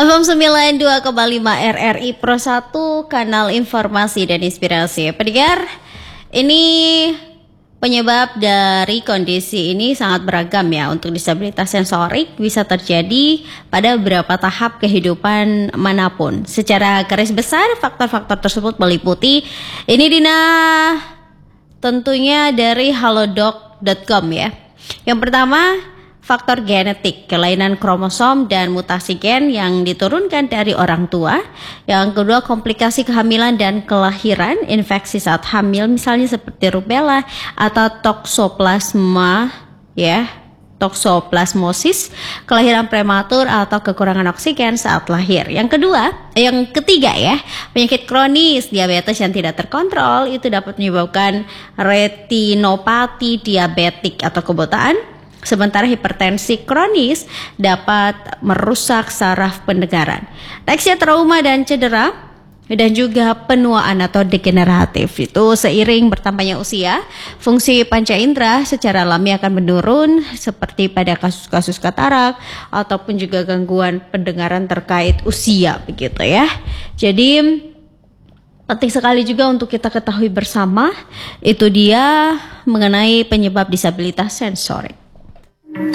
FM 92,5 RRI Pro 1, kanal informasi dan inspirasi. Pendengar, ini penyebab dari kondisi ini sangat beragam ya. Untuk disabilitas sensorik bisa terjadi pada beberapa tahap kehidupan manapun. Secara garis besar, faktor-faktor tersebut meliputi, ini Dina tentunya dari halodoc.com ya. Yang pertama, faktor genetik, kelainan kromosom dan mutasi gen yang diturunkan dari orang tua. Yang kedua, komplikasi kehamilan dan kelahiran, infeksi saat hamil misalnya seperti rubella atau toksoplasma ya, toksoplasmosis, kelahiran prematur atau kekurangan oksigen saat lahir. Yang ketiga ya, penyakit kronis, diabetes yang tidak terkontrol itu dapat menyebabkan retinopati diabetik atau kebutaan. Sementara hipertensi kronis dapat merusak saraf pendengaran. Nextnya trauma dan cedera, dan juga penuaan atau degeneratif. Itu seiring bertambahnya usia, fungsi panca indera secara alami akan menurun seperti pada kasus-kasus katarak ataupun juga gangguan pendengaran terkait usia begitu ya. Jadi penting sekali juga untuk kita ketahui bersama, itu dia mengenai penyebab disabilitas sensorik.